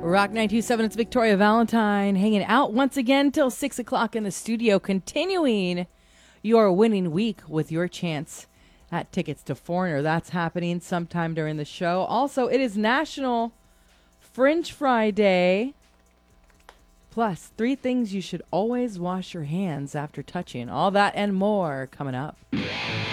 Rock 927, it's Victoria Valentine hanging out once again till 6 o'clock in the studio, continuing your winning week with your chance at tickets to Foreigner. That's happening sometime during the show. Also, it is National Fringe Friday. Plus, 3 things you should always wash your hands after touching. All that and more coming up.